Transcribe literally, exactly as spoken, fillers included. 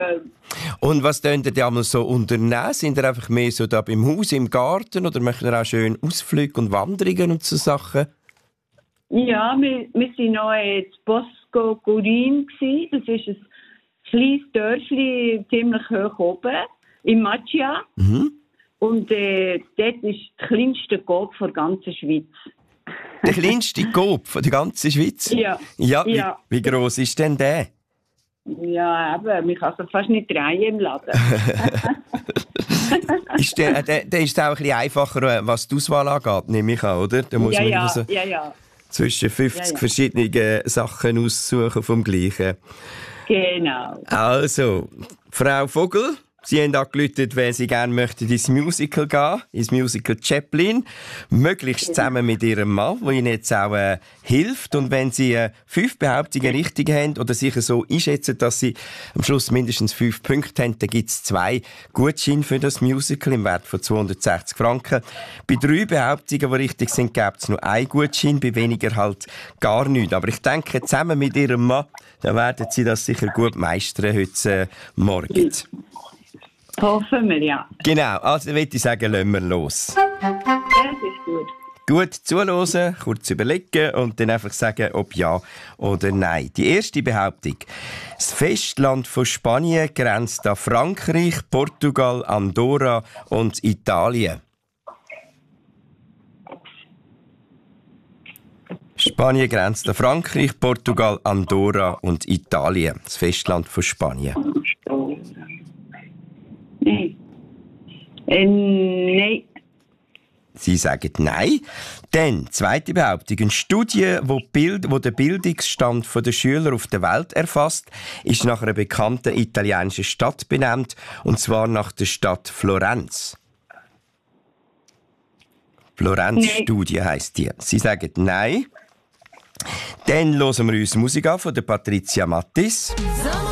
Und was könnt ihr einmal so unternehmen? Sind ihr einfach mehr so da beim Haus, im Garten oder macht ihr auch schön Ausflüge und Wanderungen und so Sachen? Ja, wir, wir waren noch in Bosco Gurin. Das ist ein kleines Dörfli, ziemlich hoch oben, in Macchia. Mhm. Und äh, dort ist der kleinste Coop der ganzen Schweiz. Der kleinste Coop von der ganzen Schweiz? Ja. Ja, wie, ja. wie gross ist denn der? Ja, eben, man kann sich fast nicht drehen im Laden. ist der, der, der ist auch ein bisschen einfacher, was die Auswahl angeht, nehme ich an, oder? Da muss ja, man ja, so ja, ja. zwischen fünfzig ja, ja. verschiedene Sachen aussuchen vom Gleichen. Genau. Also, Frau Vogel, Sie haben angerufen, wenn Sie gerne möchten ins Musical gehen, ins Musical Chaplin, möglichst zusammen mit Ihrem Mann, der Ihnen jetzt auch äh, hilft. Und wenn Sie äh, fünf Behauptungen richtig haben oder sich so einschätzen, dass Sie am Schluss mindestens fünf Punkte haben, dann gibt es zwei Gutscheine für das Musical im Wert von zweihundertsechzig Franken. Bei drei Behauptungen, die richtig sind, gibt es nur einen Gutschein, bei weniger halt gar nichts. Aber ich denke, zusammen mit Ihrem Mann, dann werden Sie das sicher gut meistern heute äh, Morgen. Hoffen wir, ja. Genau, also würde ich sagen, lassen wir los. Ja, das ist gut. Gut zuhören, kurz überlegen und dann einfach sagen, ob ja oder nein. Die erste Behauptung. Das Festland von Spanien grenzt an Frankreich, Portugal, Andorra und Italien. Spanien grenzt an Frankreich, Portugal, Andorra und Italien. Das Festland von Spanien. Nein. Äh, nein. Sie sagen nein. Dann, zweite Behauptung. Eine Studie, wo, Bild, wo den Bildungsstand der Schüler auf der Welt erfasst, ist nach einer bekannten italienischen Stadt benannt, und zwar nach der Stadt Florenz. Florenz-Studie heisst die. Sie sagen nein. Dann hören wir uns Musik an von der Patricia Mattis.